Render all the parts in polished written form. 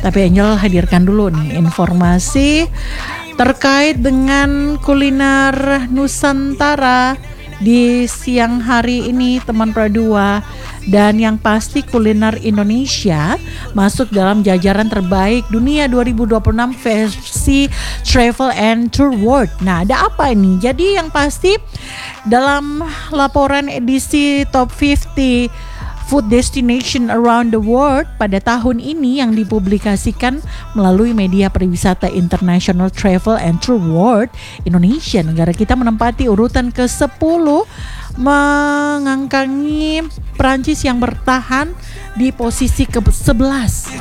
Tapi Angel hadirkan dulu nih informasi terkait dengan kuliner Nusantara di siang hari ini teman Pradua. Dan yang pasti kuliner Indonesia masuk dalam jajaran terbaik dunia 2026 versi Travel and Tour World. Nah, ada apa ini? Jadi yang pasti dalam laporan edisi Top 50 Food Destination Around the World pada tahun ini yang dipublikasikan melalui media pariwisata International Travel and Tour World, Indonesia, negara kita menempati urutan ke-10, mengangkangi Prancis yang bertahan di posisi ke-11.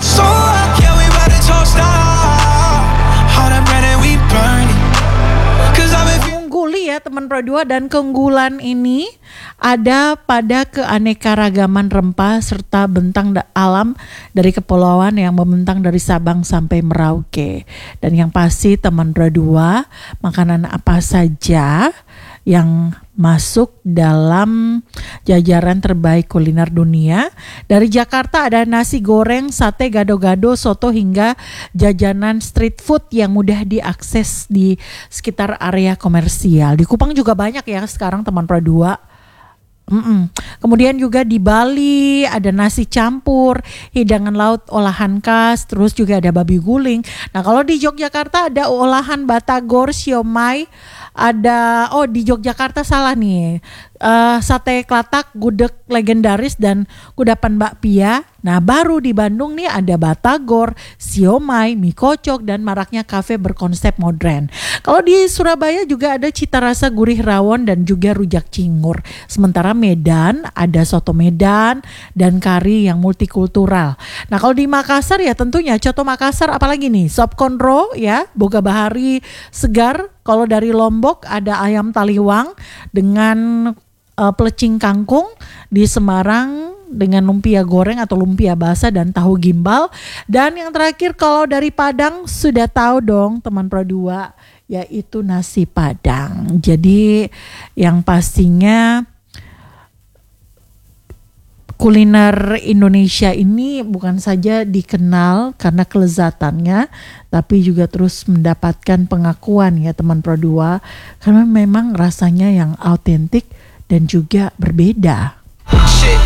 Mengungguli ya teman Pradua, dan keunggulan ini ada pada keanekaragaman rempah serta bentang alam dari kepulauan yang membentang dari Sabang sampai Merauke. Dan yang pasti teman Pradua, makanan apa saja yang masuk dalam jajaran terbaik kuliner dunia. Dari Jakarta ada nasi goreng, sate, gado-gado, soto hingga jajanan street food yang mudah diakses di sekitar area komersial. Di Kupang juga banyak ya sekarang teman Pradua. Kemudian juga di Bali ada nasi campur, hidangan laut olahan khas, terus juga ada babi guling. Nah, kalau di Yogyakarta ada olahan batagor, siomay, ada di Yogyakarta salah nih, sate kelatak, gudeg legendaris dan kudapan bakpia. Nah, baru di Bandung nih ada batagor, siomay, mie kocok dan maraknya kafe berkonsep modern. Kalau di Surabaya juga ada cita rasa gurih rawon dan juga rujak cingur. Sementara Medan ada soto Medan dan kari yang multikultural. Nah, kalau di Makassar ya tentunya coto Makassar, apalagi nih sop konro ya, boga bahari segar. Kalau dari Lombok ada ayam taliwang dengan pelecing kangkung. Di Semarang dengan lumpia goreng atau lumpia basah dan tahu gimbal. Dan yang terakhir kalau dari Padang sudah tahu dong teman Pradua, yaitu nasi Padang. Jadi yang pastinya kuliner Indonesia ini bukan saja dikenal karena kelezatannya, tapi juga terus mendapatkan pengakuan ya teman Pradua, karena memang rasanya yang autentik dan juga berbeda.